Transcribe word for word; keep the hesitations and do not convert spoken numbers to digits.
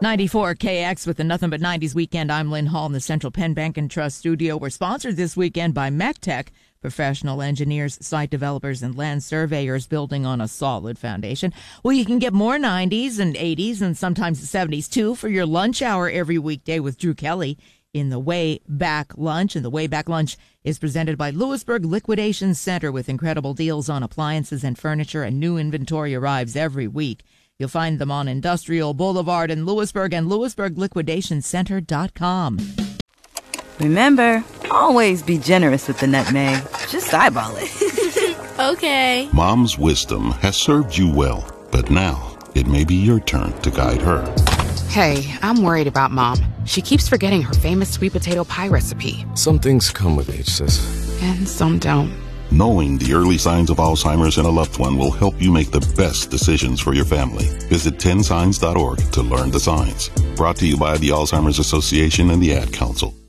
ninety-four K X with the Nothing But nineties Weekend. I'm Lynn Hall in the Central Penn Bank and Trust studio. We're sponsored this weekend by MECTEC, professional engineers, site developers, and land surveyors building on a solid foundation. Well, you can get more nineties and eighties and sometimes the seventies, too, for your lunch hour every weekday with Drew Kelly in the Way Back Lunch. And the Way Back Lunch is presented by Lewisburg Liquidation Center with incredible deals on appliances and furniture, and new inventory arrives every week. You'll find them on Industrial Boulevard in Lewisburg and Lewisburg Liquidation Center dot com. Remember, always be generous with the nutmeg. Just eyeball it. Okay. Mom's wisdom has served you well, but now it may be your turn to guide her. Hey, I'm worried about Mom. She keeps forgetting her famous sweet potato pie recipe. Some things come with age, sis. And some don't. Knowing the early signs of Alzheimer's in a loved one will help you make the best decisions for your family. Visit ten signs dot org to learn the signs. Brought to you by the Alzheimer's Association and the Ad Council.